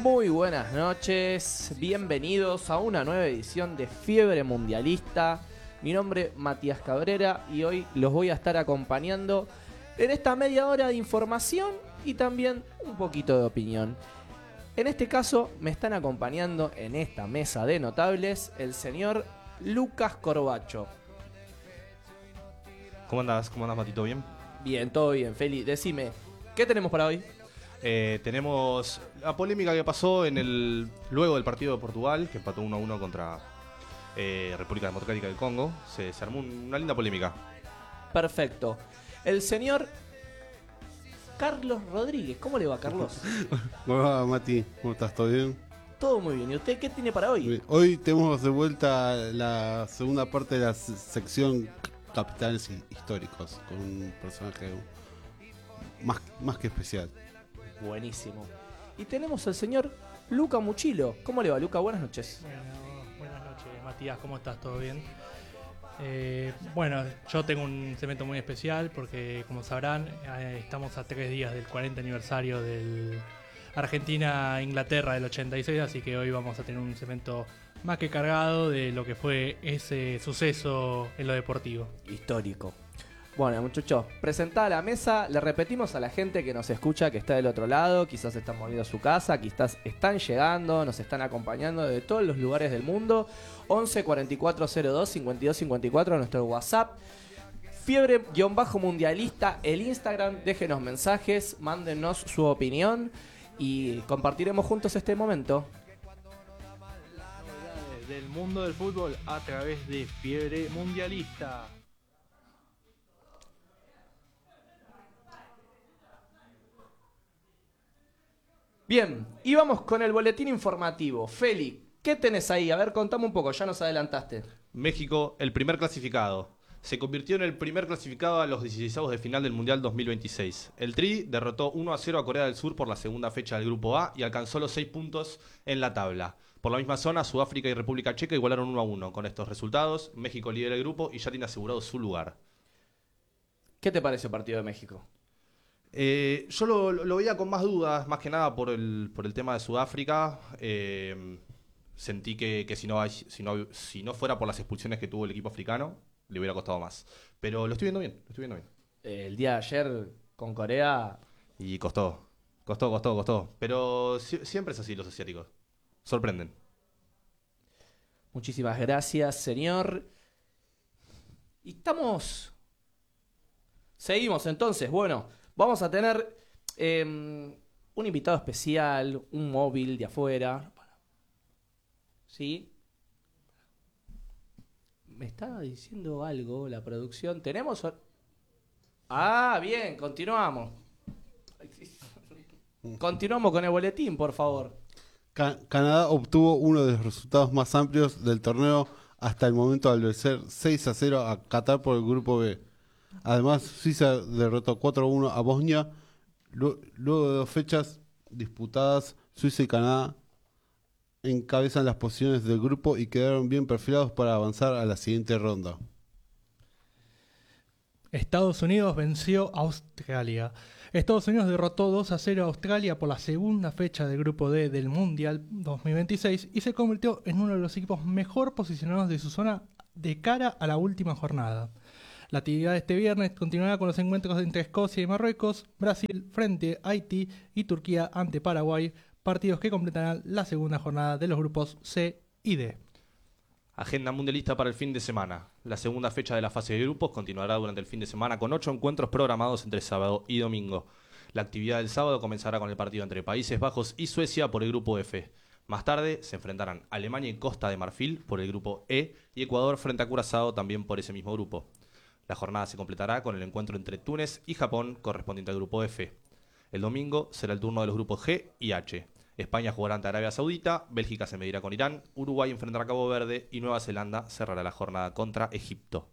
Muy buenas noches, bienvenidos a una nueva edición de Fiebre Mundialista. Mi nombre es Matías Cabrera y hoy los voy a estar acompañando en esta media hora de información y también un poquito de opinión. En este caso me están acompañando en esta mesa de notables el señor Lucas Corbacho. ¿Cómo andás, Matito? ¿Bien? Bien, todo bien, Feli. Decime, ¿qué tenemos para hoy? Tenemos la polémica que pasó luego del partido de Portugal, que empató 1-1 contra República Democrática del Congo. Se armó una linda polémica. Perfecto. El señor Carlos Rodríguez. ¿Cómo le va, Carlos? ¿Cómo va, Mati? ¿Cómo estás? ¿Todo bien? Todo muy bien. ¿Y usted qué tiene para hoy? Hoy tenemos de vuelta la segunda parte de la sección Capitanes Históricos, con un personaje más que especial. Buenísimo. Y tenemos al señor Luca Muchilo. ¿Cómo le va, Luca? Buenas noches. Bueno, buenas noches, Matías. ¿Cómo estás? ¿Todo bien? Bueno, yo tengo un segmento muy especial porque, como sabrán, estamos a 3 días del 40 aniversario del Argentina-Inglaterra del 86, así que hoy vamos a tener un segmento más que cargado de lo que fue ese suceso en lo deportivo. Histórico. Bueno, muchachos, presentada la mesa, le repetimos a la gente que nos escucha, que está del otro lado, quizás están moviendo a su casa, quizás están llegando, nos están acompañando de todos los lugares del mundo. 11 44 02 52 54, nuestro WhatsApp. Fiebre-mundialista, el Instagram, déjenos mensajes, mándenos su opinión y compartiremos juntos este momento. Del mundo del fútbol a través de Fiebre Mundialista. Bien, y vamos con el boletín informativo. Feli, ¿qué tenés ahí? A ver, contame un poco, ya nos adelantaste. México, el primer clasificado. Se convirtió en el primer clasificado a los 16avos de final del Mundial 2026. El Tri derrotó 1-0 a Corea del Sur por la segunda fecha del Grupo A y alcanzó los 6 puntos en la tabla. Por la misma zona, Sudáfrica y República Checa igualaron 1-1. Con estos resultados, México lidera el grupo y ya tiene asegurado su lugar. ¿Qué te parece el partido de México? Yo lo veía con más dudas, más que nada por el tema de Sudáfrica. Sentí que si no fuera por las expulsiones que tuvo el equipo africano, le hubiera costado más. Pero lo estoy viendo bien. El día de ayer con Corea... Y costó. Pero siempre es así los asiáticos. Sorprenden. Muchísimas gracias, señor. Y seguimos entonces, bueno... Vamos a tener un invitado especial, un móvil de afuera. ¿Sí? Me estaba diciendo algo la producción. ¿Tenemos? Ah, bien, continuamos. Continuamos con el boletín, por favor. Canadá obtuvo uno de los resultados más amplios del torneo hasta el momento al vencer 6-0 a Qatar por el grupo B. Además, Suiza derrotó 4-1 a Bosnia. Luego de 2 fechas disputadas, Suiza y Canadá encabezan las posiciones del grupo y quedaron bien perfilados para avanzar a la siguiente ronda. Estados Unidos venció a Australia. Estados Unidos derrotó 2-0 a Australia por la segunda fecha del grupo D del Mundial 2026 y se convirtió en uno de los equipos mejor posicionados de su zona de cara a la última jornada. La actividad de este viernes continuará con los encuentros entre Escocia y Marruecos, Brasil frente a Haití y Turquía ante Paraguay, partidos que completarán la segunda jornada de los grupos C y D. Agenda mundialista para el fin de semana. La segunda fecha de la fase de grupos continuará durante el fin de semana con 8 encuentros programados entre sábado y domingo. La actividad del sábado comenzará con el partido entre Países Bajos y Suecia por el grupo F. Más tarde se enfrentarán Alemania y Costa de Marfil por el grupo E y Ecuador frente a Curazao también por ese mismo grupo. La jornada se completará con el encuentro entre Túnez y Japón correspondiente al grupo F. El domingo será el turno de los grupos G y H. España jugará ante Arabia Saudita, Bélgica se medirá con Irán, Uruguay enfrentará a Cabo Verde y Nueva Zelanda cerrará la jornada contra Egipto.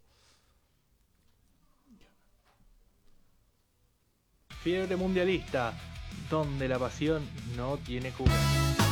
Fiebre Mundialista, donde la pasión no tiene cura.